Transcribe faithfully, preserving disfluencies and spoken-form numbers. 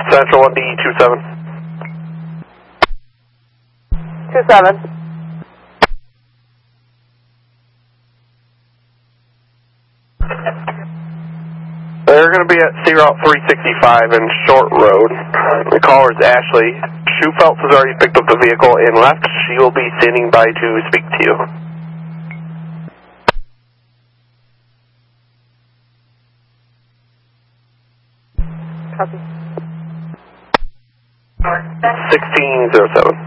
Central one D two seven. two seven. They're going to be at C Route three sixty-five and Short Road. The caller is Ashley. Schufeltz has already picked up the vehicle and left. She will be standing by to speak to you. Copy. sixteen oh seven.